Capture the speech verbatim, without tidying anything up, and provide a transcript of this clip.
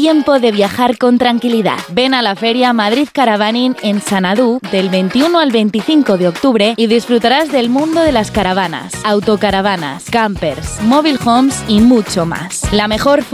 tiempo de viajar con tranquilidad. Ven a la Feria Madrid Caravaning en Sanadú del veintiuno al veinticinco de octubre y disfrutarás del mundo de las caravanas, autocaravanas, campers, mobile homes y mucho más. La mejor